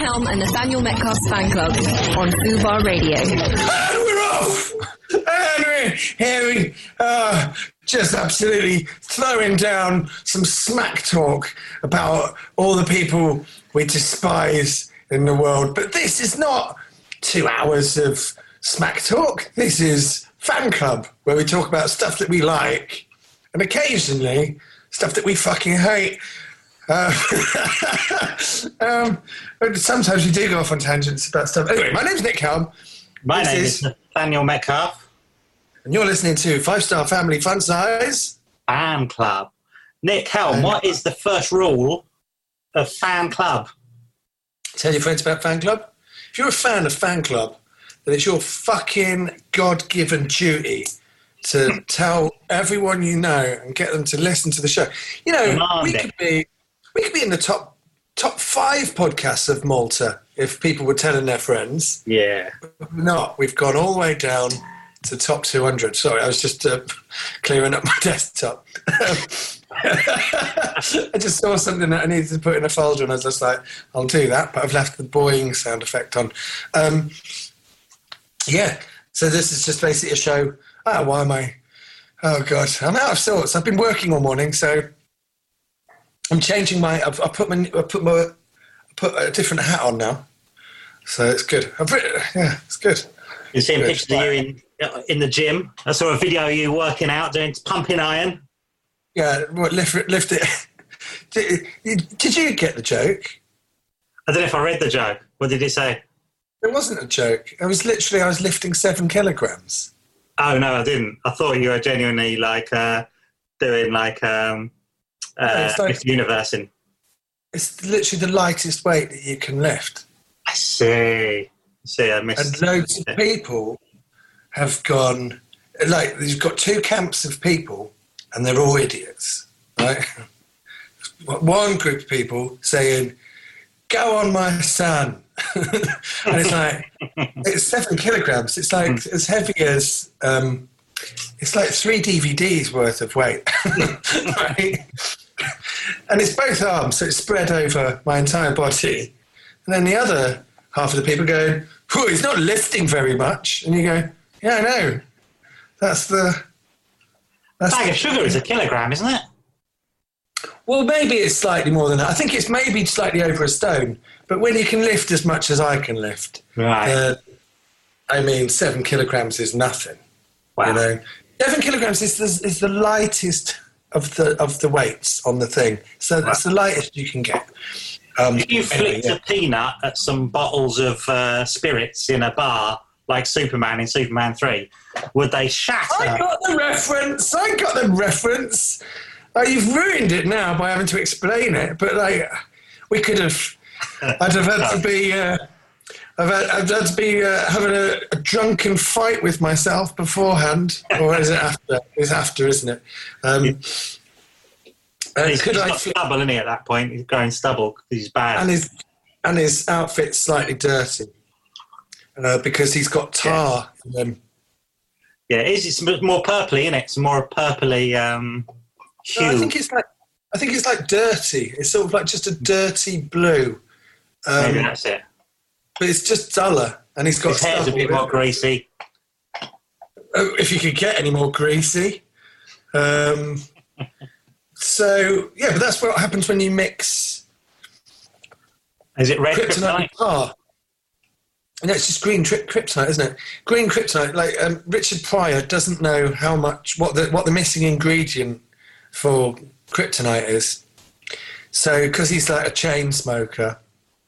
Helm and Nathaniel Metcalf's fan club on Fubar Radio. And we're off! And we're hearing, just absolutely throwing down some smack talk about all the people we despise in the world. But this is not 2 hours of smack talk. This is fan club, where we talk about stuff that we like and occasionally stuff that we fucking hate. Sometimes we do go off on tangents about stuff. Anyway, my name's Nick Helm. My name is Nathaniel Metcalf. And you're listening to 5-Star Family Fun Size Fan Club. Nick Helm, what is the first rule of fan club? Tell your friends about fan club. If you're a fan of fan club, then it's your fucking God-given duty to tell everyone you know and get them to listen to the show. You know, we could be in the top 5 podcasts of Malta if people were telling their friends. Yeah. But we're not. We've gone all the way down to top 200. Sorry, I was just clearing up my desktop. I just saw something that I needed to put in a folder and I was just like, I'll do that, but I've left the boing sound effect on. Yeah, so this is just basically a show. Why am I? Oh, God, I'm out of sorts. I've been working all morning, so I'm changing my... I put a different hat on now, so it's good. It's good. You're seeing pictures of you in the gym. I saw a video of you working out, doing pumping iron. Yeah, lift it. Did you get the joke? I don't know if I read the joke. What did it say? It wasn't a joke. I was lifting 7 kilograms. Oh, no, I didn't. I thought you were genuinely, doing, Mr. Universe in. It's literally the lightest weight that you can lift. I see. I missed. And loads of people have gone... you've got 2 camps of people, and they're all idiots, right? One group of people saying, go on, my son. And it's like, it's 7 kilograms. It's like as heavy as, it's like 3 DVDs worth of weight. Right? And it's both arms, so it's spread over my entire body. And then the other half of the people go, he's not lifting very much. And you go, yeah, I know. That's bag of sugar is a kilogram, isn't it? Well, maybe it's slightly more than that. I think it's maybe slightly over a stone. But when you can lift as much as I can lift, right? 7 kilograms is nothing. Wow. You know, 7 kilograms is the lightest of the weights on the thing. So that's the lightest you can get. If you flicked a peanut at some bottles of spirits in a bar, like Superman in Superman 3, would they shatter? I got the reference. You've ruined it now by having to explain it. But we could have. I'd have had to be. I've had to be having a drunken fight with myself beforehand, or is it after? It's after, isn't it? He's got stubble, isn't he? At that point, he's growing stubble because he's bad, and his outfit's slightly dirty because he's got tar in them. Yeah, it's more purpley, isn't it? It's more purpley hue. No, I think it's like dirty. It's sort of like just a dirty blue. Maybe that's it. But it's just duller, and he's got his hair's a bit more greasy. If you could get any more greasy. So yeah, but that's what happens when you mix. Is it red kryptonite and tar? No, it's just green kryptonite, isn't it? Green kryptonite. Like Richard Pryor doesn't know what the missing ingredient for kryptonite is. So because he's like a chain smoker.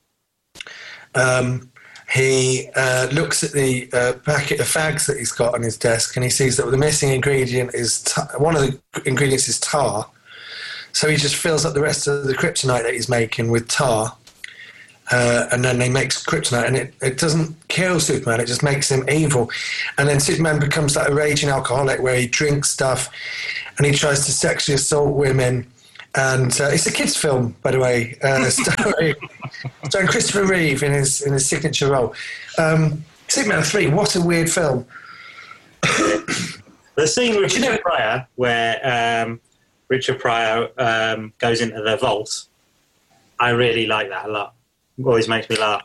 He looks at the packet of fags that he's got on his desk, and he sees that the missing ingredient is one of the ingredients is tar. So he just fills up the rest of the kryptonite that he's making with tar, and then he makes kryptonite, and it doesn't kill Superman; it just makes him evil. And then Superman becomes like a raging alcoholic, where he drinks stuff, and he tries to sexually assault women. And it's a kids' film, by the way, starring Christopher Reeve in his signature role. Superman 3, what a weird film. The scene with Richard Pryor, where Richard Pryor goes into the vault, I really like that a lot. always makes me laugh.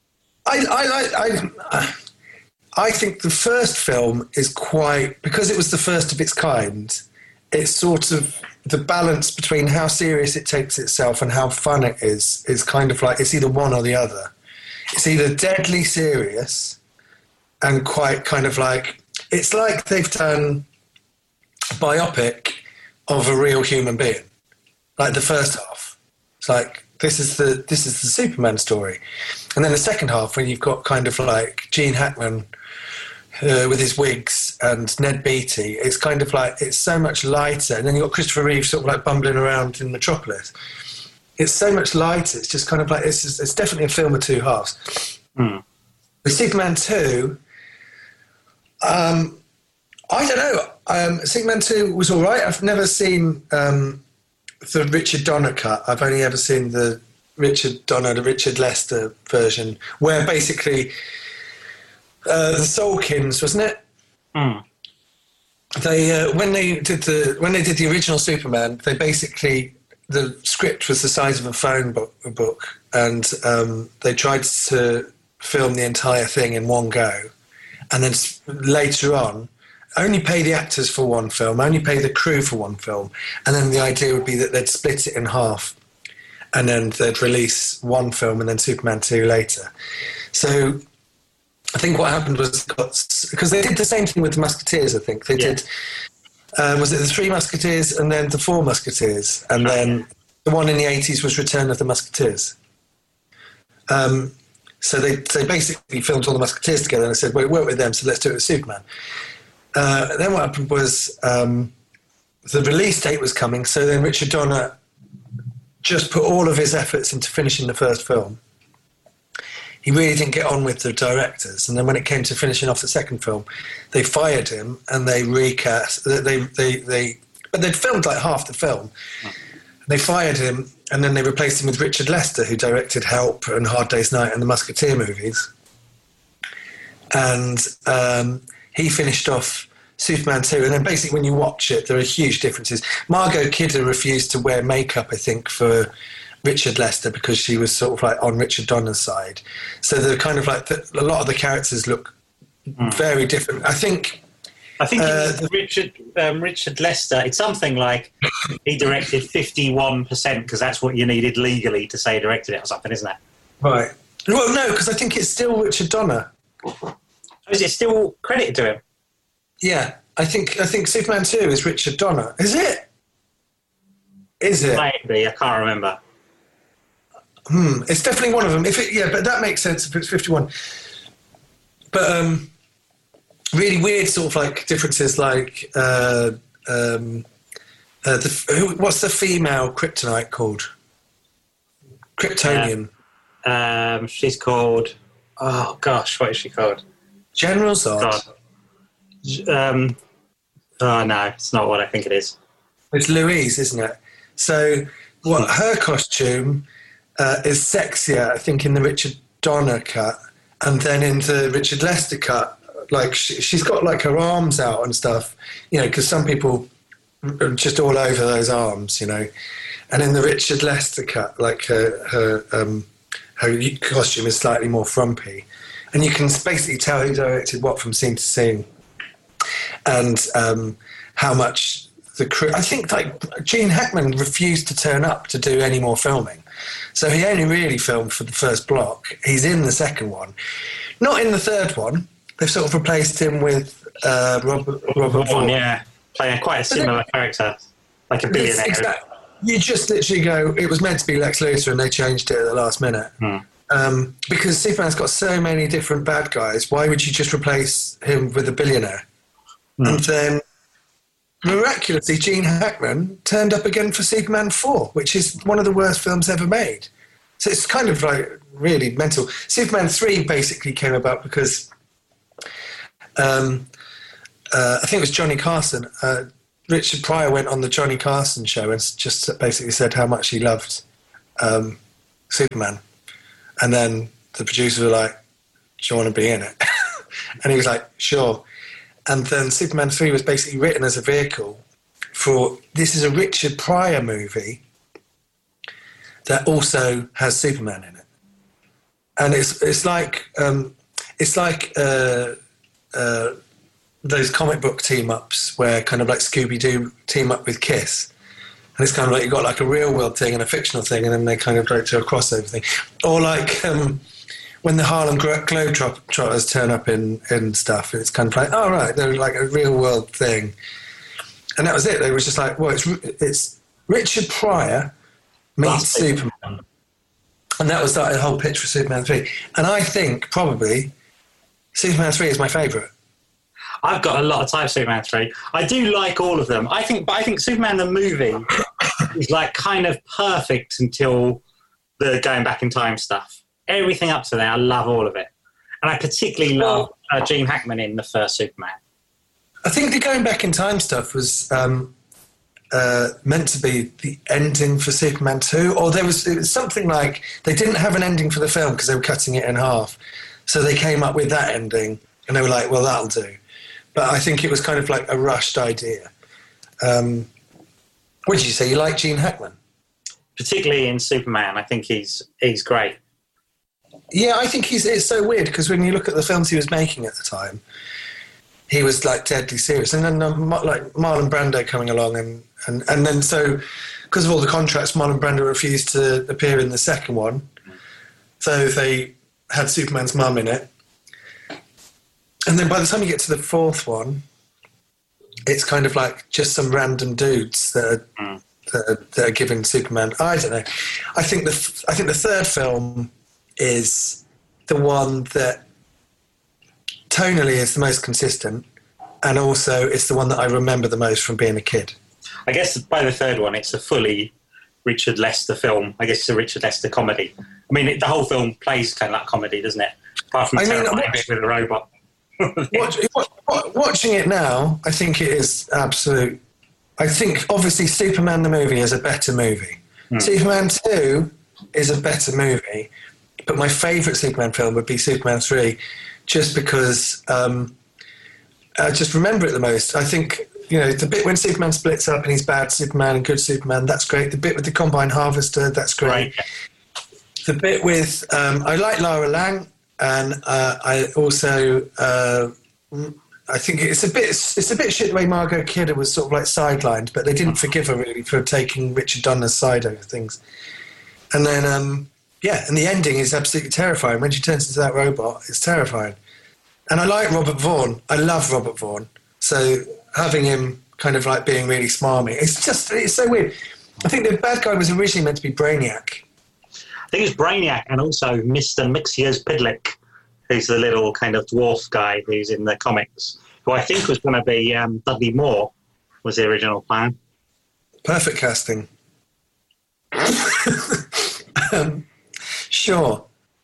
I think the first film is quite, because it was the first of its kind, it's sort of the balance between how serious it takes itself and how fun it is kind of like, it's either one or the other. It's either deadly serious and quite kind of like, it's like they've done a biopic of a real human being, like the first half. It's like, this is the Superman story. And then the second half, when you've got kind of like Gene Hackman with his wigs and Ned Beatty, it's kind of like, it's so much lighter. And then you've got Christopher Reeve sort of like bumbling around in Metropolis. It's so much lighter. It's just kind of like, it's definitely a film of two halves. Mm. With Superman 2, I don't know. Superman 2 was all right. I've never seen the Richard Donner cut. I've only ever seen the Richard Donner, the Richard Lester version, where basically the Soulkins, wasn't it? Mm. They when they did the original Superman, they basically, the script was the size of a phone book, and they tried to film the entire thing in one go, and then later on only pay the actors for one film, only pay the crew for one film, and then the idea would be that they'd split it in half, and then they'd release one film and then Superman 2 later. So I think what happened was, because they did the same thing with the Musketeers, I think. They did, was it the Three Musketeers and then the Four Musketeers, and then the one in the 80s was Return of the Musketeers. So they basically filmed all the Musketeers together and said, well, it worked with them, so let's do it with Superman. Then what happened was the release date was coming, so then Richard Donner just put all of his efforts into finishing the first film. He really didn't get on with the directors, and then when it came to finishing off the second film, they fired him and they recast. But they'd filmed like half the film. They fired him, and then they replaced him with Richard Lester, who directed Help and Hard Day's Night and the Musketeer movies. And he finished off Superman 2, and then basically when you watch it, there are huge differences. Margot Kidder refused to wear makeup, I think, for Richard Lester, because she was sort of like on Richard Donner's side. So they're kind of like, a lot of the characters look very different. I think Richard Lester, it's something like he directed 51%, because that's what you needed legally to say he directed it or something, isn't it? Right. Well, no, because I think it's still Richard Donner. Is it still credited to him? Yeah, I think Superman 2 is Richard Donner. Is it? Is it? Maybe, I can't remember. It's definitely one of them. But that makes sense if it's 51. But really weird sort of like differences, like what's the female kryptonite called? Kryptonian. She's called. Oh gosh, what is she called? General Zod. Oh no, it's not what I think it is. It's Louise, isn't it? So her costume is sexier, I think, in the Richard Donner cut, and then in the Richard Lester cut, like she's got like her arms out and stuff, because some people are just all over those arms, And in the Richard Lester cut, like her costume is slightly more frumpy, and you can basically tell who directed what from scene to scene, and how much the crew. I think like Gene Hackman refused to turn up to do any more filming, so he only really filmed for the first block. He's in the second one, not in the third one. They've sort of replaced him with Robert Vaughn. Yeah, playing quite a similar character, like a billionaire. Exactly. You just literally go, it was meant to be Lex Luthor and they changed it at the last minute. Because Superman's got so many different bad guys, why would you just replace him with a billionaire? And then, miraculously, Gene Hackman turned up again for Superman 4, which is one of the worst films ever made. So it's kind of like really mental. Superman 3 basically came about because I think it was Johnny Carson. Richard Pryor went on the Johnny Carson show and just basically said how much he loved Superman. And then the producers were like, do you want to be in it? And he was like, sure. And then Superman 3 was basically written as a vehicle for, this is a Richard Pryor movie that also has Superman in it. and it's like those comic book team ups where kind of like Scooby-Doo team up with Kiss. And it's kind of like you've got like a real world thing and a fictional thing, and then they kind of go to a crossover thing. Or like when the Harlem Globetrotters turn up in stuff, it's kind of like, oh, right, they're like a real world thing. And that was it. They were just like, well, it's Richard Pryor meets Superman. And that was the whole pitch for Superman 3. And I think probably Superman 3 is my favourite. I've got a lot of time for Superman 3. I do like all of them. I think Superman the movie is like kind of perfect until the going back in time stuff. Everything up to there, I love all of it. And I particularly love Gene Hackman in the first Superman. I think the going back in time stuff was meant to be the ending for Superman 2, or it was something like they didn't have an ending for the film because they were cutting it in half. So they came up with that ending, and they were like, well, that'll do. But I think it was kind of like a rushed idea. What did you say? You like Gene Hackman? Particularly in Superman, I think he's great. Yeah, I think it's so weird because when you look at the films he was making at the time, he was like deadly serious. And then like Marlon Brando coming along and then so because of all the contracts, Marlon Brando refused to appear in the second one. So they had Superman's mum in it. And then by the time you get to the fourth one, it's kind of like just some random dudes that are giving Superman. I don't know. I think the third film is the one that tonally is the most consistent, and also it's the one that I remember the most from being a kid. I guess by the third one, it's a fully Richard Lester film. I guess it's a Richard Lester comedy. I mean, the whole film plays kind of like comedy, doesn't it? Apart from the terrifying bit with the robot. Watching it now, I think it is absolute. I think obviously Superman the movie is a better movie. Superman 2 is a better movie, but my favourite Superman film would be Superman 3, just because I just remember it the most. I think, the bit when Superman splits up and he's bad Superman and good Superman, that's great. The bit with the Combine Harvester, that's great. Right. The bit with I like Lara Lang. And I also, I think it's a bit shit the way Margot Kidder was sort of like sidelined, but they didn't forgive her really for taking Richard Donner's side over things. And then, and the ending is absolutely terrifying. When she turns into that robot, it's terrifying. And I like Robert Vaughn. I love Robert Vaughn. So having him kind of like being really smarmy, it's so weird. I think the bad guy was originally meant to be Brainiac. I think it's Brainiac and also Mr. Mxyzptlk, who's the little kind of dwarf guy who's in the comics, who I think was going to be Dudley Moore, was the original plan. Perfect casting. Sure.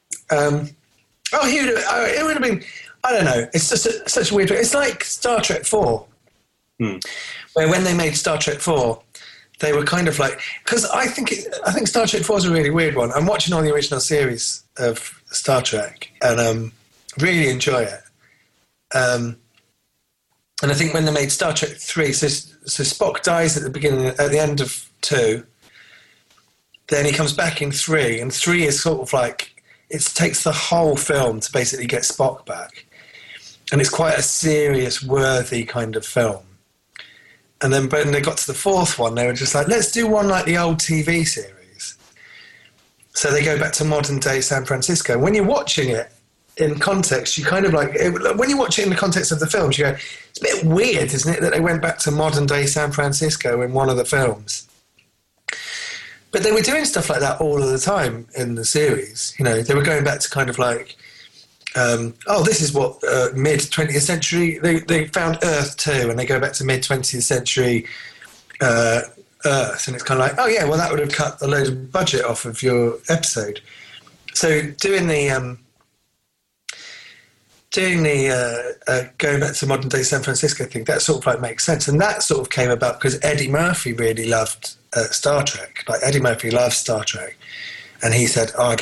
It would have been, I don't know, it's just such a weird... It's like Star Trek 4, where when they made Star Trek 4, they were kind of like... Because I think Star Trek 4 is a really weird one. I'm watching all the original series of Star Trek and really enjoy it. And I think when they made Star Trek 3, so Spock dies at the end of 2, then he comes back in 3, and 3 is sort of like... It takes the whole film to basically get Spock back. And it's quite a serious, worthy kind of film. And then when they got to the fourth one, they were just like, let's do one like the old TV series. So they go back to modern day San Francisco. When you're watching it in context, you kind of like, when you watch it in the context of the films, you go, it's a bit weird, isn't it, that they went back to modern day San Francisco in one of the films. But they were doing stuff like that all of the time in the series. They were going back to kind of like, this is what mid-20th century, they found Earth too, and they go back to mid-20th century Earth, and it's kind of like, that would have cut a load of budget off of your episode. So doing the going back to modern day San Francisco thing, that sort of like makes sense, and that sort of came about because Eddie Murphy really loved Star Trek. Like Eddie Murphy loves Star Trek, and he said, I'd